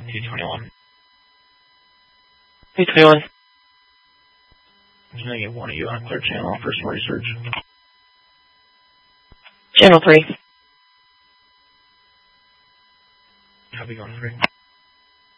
221. 221. I'm going to get one of you on a clear channel for some research. Channel 3. Copy, going 3.